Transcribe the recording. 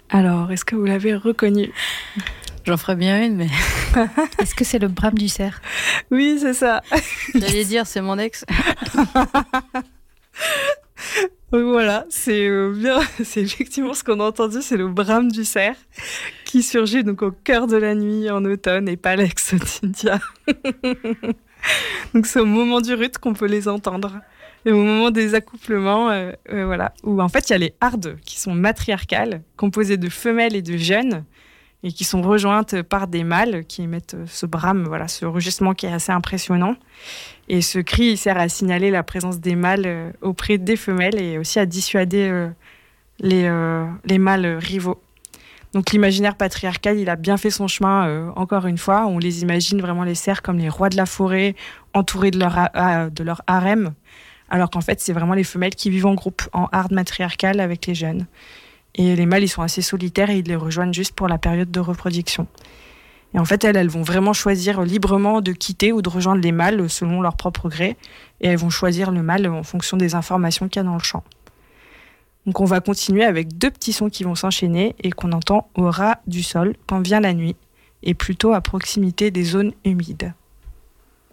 Alors, est-ce que vous l'avez reconnu? J'en ferais bien une, mais Est-ce que c'est le brame du cerf? Oui, c'est ça. j'allais dire c'est mon ex. Donc voilà, c'est bien, c'est effectivement ce qu'on a entendu, c'est le brame du cerf qui surgit donc au cœur de la nuit en automne et pas l'ex Cynthia. Donc c'est au moment du rut qu'on peut les entendre. Et au moment des accouplements, voilà, où en fait il y a les hardes qui sont matriarcales, composées de femelles et de jeunes, et qui sont rejointes par des mâles qui émettent ce brame, voilà, ce rugissement qui est assez impressionnant. Et ce cri, il sert à signaler la présence des mâles auprès des femelles et aussi à dissuader les mâles rivaux. Donc l'imaginaire patriarcal, il a bien fait son chemin, encore une fois. On les imagine vraiment les cerfs comme les rois de la forêt, entourés de leur harem, alors qu'en fait, c'est vraiment les femelles qui vivent en groupe, en harde matriarcale avec les jeunes. Et les mâles, ils sont assez solitaires et ils les rejoignent juste pour la période de reproduction. Et en fait, elles vont vraiment choisir librement de quitter ou de rejoindre les mâles selon leur propre gré. Et elles vont choisir le mâle en fonction des informations qu'il y a dans le champ. Donc on va continuer avec 2 petits sons qui vont s'enchaîner et qu'on entend au ras du sol quand vient la nuit, et plutôt à proximité des zones humides.